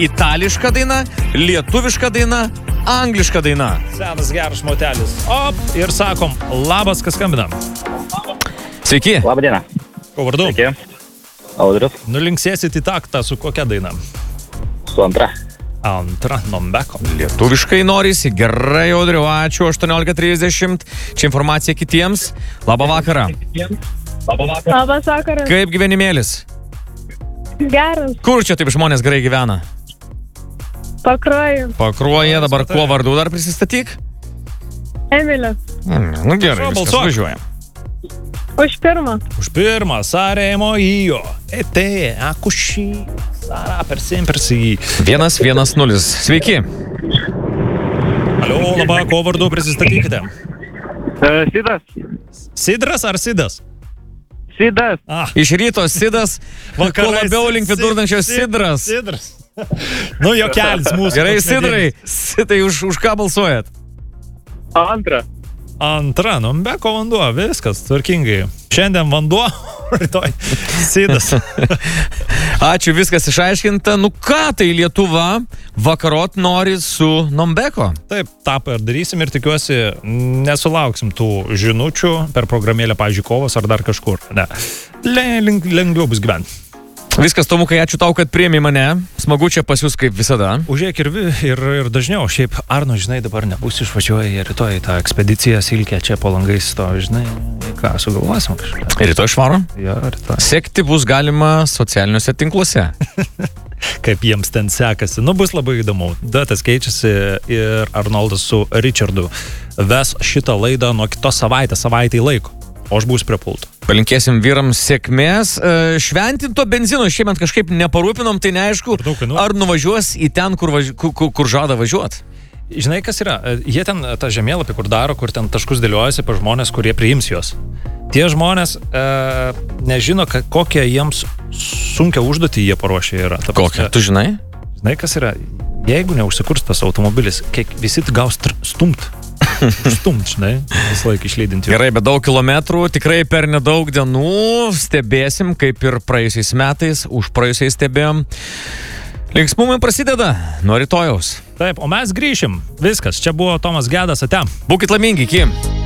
itališka daina, lietuviška daina, angliška daina. Senas geras motelis. Ir sakom, labas, kas skambina. Sveiki. Labą dieną. Ko vardu? Sveiki. Audrius. Nulinksėsit į taktą su kokia daina? Su antra. Antra, Nombeko. Lietuviškai norisi. Gerai, Audriu, ačiū. 18:30. Čia informacija kitiems. Labą vakarą. Labas vakaras. Kaip gyvenimėlis? Geras. Kur čia taip žmonės gerai gyvena? Pakruoju. Pakruoja, dabar kuo vardu dar prisistatyk? Emilė. Nu gerai, viskas balsuok. važiuoja. Už pirmą. Už pirmą, Saremo Ijo. Ete, akušį. Sara, persi. 1-1-0. Sveiki. Alio, labą, ko vardu prisistatykite? Sidas. Sidras ar Sidas? Sidas. Iš ryto Sidas, kuo labiau link vidurnakčio Sidras. Sidras. Nu, jokelis mūsų. Gerai, toks Sidrai. nedidelis. Sidai, už ką balsuojat? Antra. Antra, Nombeko vanduo, viskas, tvarkingai. Šiandien vanduo, rytoj Sidas. Ačiū, viskas išaiškinta. Nu ką tai Lietuva vakarot nori su Nombeko? Taip, tą ir darysim ir tikiuosi nesulauksim tų žinučių per programėlę, pavyzdžiui, kovos ar dar kažkur. Ne. Lengviau bus gyventi. Viskas, Tomukai, ačiū tau, kad priėmė mane. Smagu čia pas jūs kaip visada. Užėk ir dažniau. Šiaip Arno, žinai, dabar nebus išvažiuoja rytoj tą ekspediciją Silkę čia po langais to, žinai, ką sugalvosim kažką. Ir rytoj švaro? Jo, rytoj. Sekti bus galima socialiniuose tinkluose. Kaip jiems ten sekasi. Nu, bus labai įdomu. Datas keičiasi ir Arnoldas su Richardu ves šitą laidą nuo kitos savaitei laiko. O aš būsiu prie pulto. Palinkėsim vyrams sėkmės. Šventinto benzino šiemet kažkaip neparūpinom, tai neaišku, ar nuvažiuos į ten, kur žada važiuoti. Žinai, kas yra? Jie ten tą žemėlapį, kur daro, kur ten taškus dėliojasi per žmonės, kurie priims juos. Tie žmonės nežino, kokią jiems sunkią užduotį jie paruošė yra. Kokią? Tu žinai? Žinai, kas yra? Jeigu neužsikurs tas automobilis, visi gaus stumt, žinai, visą laiką išlydinti. Gerai, bet daug kilometrų, tikrai per nedaug dienų stebėsim, kaip ir praėjusiais metais, už praėjusiais stebėjom. Linksmumai prasideda nuo rytojaus. Taip, o mes grįšim. Viskas, čia buvo Tomas Gedas, ate. Būkit laimingi, iki.